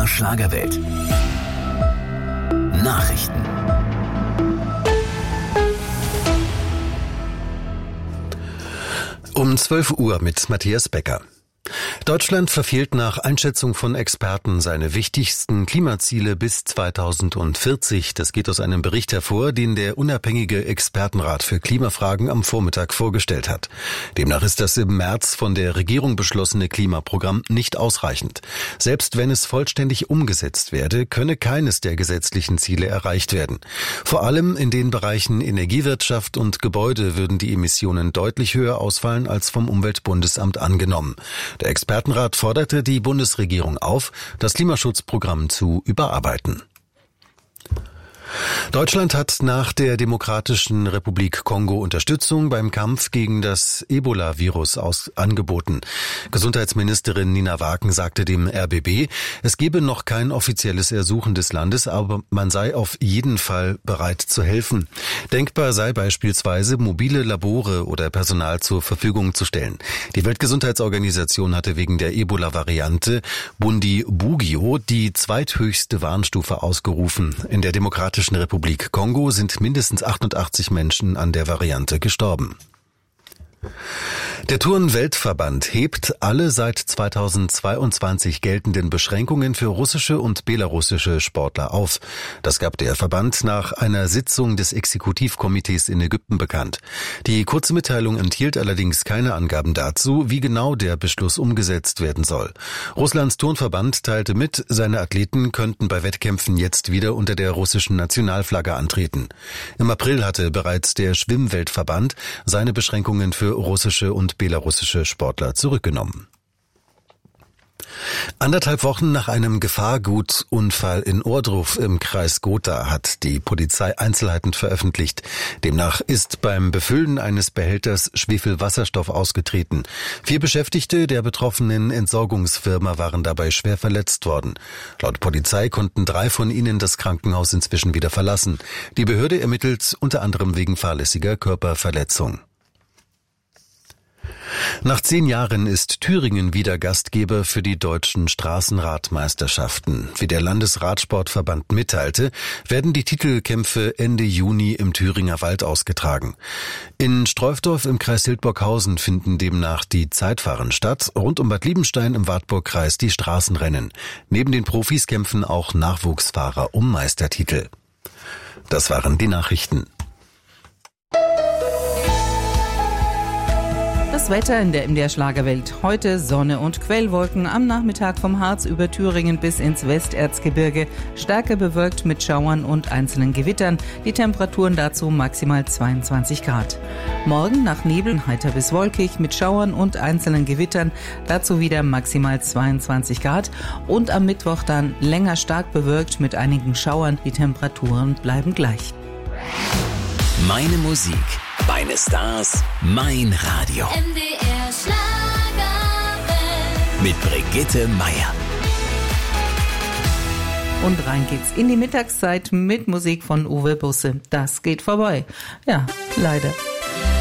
MDR Schlagerwelt. Nachrichten. Um 12 Uhr mit Matthias Becker. Deutschland verfehlt nach Einschätzung von Experten seine wichtigsten Klimaziele bis 2040. Das geht aus einem Bericht hervor, den der unabhängige Expertenrat für Klimafragen am Vormittag vorgestellt hat. Demnach ist das im März von der Regierung beschlossene Klimaprogramm nicht ausreichend. Selbst wenn es vollständig umgesetzt werde, könne keines der gesetzlichen Ziele erreicht werden. Vor allem in den Bereichen Energiewirtschaft und Gebäude würden die Emissionen deutlich höher ausfallen als vom Umweltbundesamt angenommen. Der Expertenrat forderte die Bundesregierung auf, das Klimaschutzprogramm zu überarbeiten. Deutschland hat nach der Demokratischen Republik Kongo Unterstützung beim Kampf gegen das Ebola-Virus angeboten. Gesundheitsministerin Nina Waken sagte dem RBB, es gebe noch kein offizielles Ersuchen des Landes, aber man sei auf jeden Fall bereit zu helfen. Denkbar sei beispielsweise, mobile Labore oder Personal zur Verfügung zu stellen. Die Weltgesundheitsorganisation hatte wegen der Ebola-Variante Bundibugyo die zweithöchste Warnstufe ausgerufen. In der Demokratischen Republik Kongo sind mindestens 88 Menschen an der Variante gestorben. Der Turn-Weltverband hebt alle seit 2022 geltenden Beschränkungen für russische und belarussische Sportler auf. Das gab der Verband nach einer Sitzung des Exekutivkomitees in Ägypten bekannt. Die kurze Mitteilung enthielt allerdings keine Angaben dazu, wie genau der Beschluss umgesetzt werden soll. Russlands Turnverband teilte mit, seine Athleten könnten bei Wettkämpfen jetzt wieder unter der russischen Nationalflagge antreten. Im April hatte bereits der Schwimmweltverband seine Beschränkungen für russische und belarussische Sportler zurückgenommen. 1,5 Wochen nach einem Gefahrgutunfall in Ohrdruf im Kreis Gotha hat die Polizei Einzelheiten veröffentlicht. Demnach ist beim Befüllen eines Behälters Schwefelwasserstoff ausgetreten. 4 Beschäftigte der betroffenen Entsorgungsfirma waren dabei schwer verletzt worden. Laut Polizei konnten 3 von ihnen das Krankenhaus inzwischen wieder verlassen. Die Behörde ermittelt unter anderem wegen fahrlässiger Körperverletzung. Nach 10 Jahren ist Thüringen wieder Gastgeber für die deutschen Straßenradmeisterschaften. Wie der Landesradsportverband mitteilte, werden die Titelkämpfe Ende Juni im Thüringer Wald ausgetragen. In Streufdorf im Kreis Hildburghausen finden demnach die Zeitfahren statt, rund um Bad Liebenstein im Wartburgkreis die Straßenrennen. Neben den Profis kämpfen auch Nachwuchsfahrer um Meistertitel. Das waren die Nachrichten. Das Wetter in der MDR Schlagerwelt. Heute Sonne und Quellwolken. Am Nachmittag vom Harz über Thüringen bis ins Westerzgebirge. Stärker bewölkt mit Schauern und einzelnen Gewittern. Die Temperaturen dazu maximal 22 Grad. Morgen nach Nebel heiter bis wolkig mit Schauern und einzelnen Gewittern. Dazu wieder maximal 22 Grad. Und am Mittwoch dann länger stark bewölkt mit einigen Schauern. Die Temperaturen bleiben gleich. Meine Musik, meine Stars, mein Radio. MDR Schlagerwelt. Mit Brigitte Meier. Und rein geht's in die Mittagszeit mit Musik von Uwe Busse. Das geht vorbei. Ja, leider.